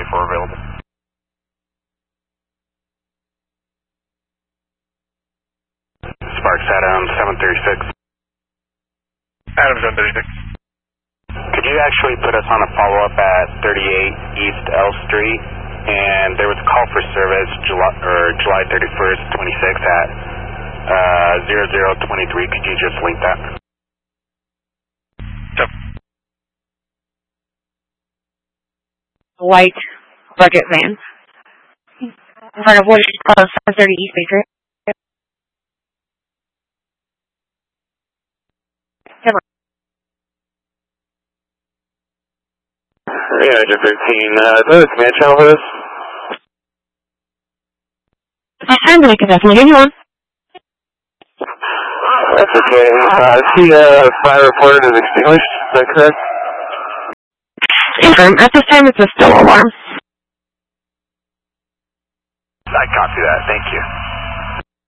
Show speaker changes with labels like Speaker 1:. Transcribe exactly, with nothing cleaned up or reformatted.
Speaker 1: thirty-four available.
Speaker 2: Sparks, Adam, seven thirty-six.
Speaker 1: Adam, seven thirty-six.
Speaker 2: Could you actually put us on a follow-up at thirty-eight East L Street? And there was a call for service July, or July thirty-first, twenty-six at uh, zero zero twenty-three. Could you just link that?
Speaker 1: Yep.
Speaker 3: White rugged van in front of what is called seven thirty East Baker.
Speaker 4: Yeah, Agent thirteen, uh, do you have a command channel for this?
Speaker 3: I'm going to definitely give you one.
Speaker 4: That's okay. Uh, I see uh, fire report is extinguished, is that correct?
Speaker 3: Confirm. At this time, it's a still alarm.
Speaker 1: I copy that, thank you.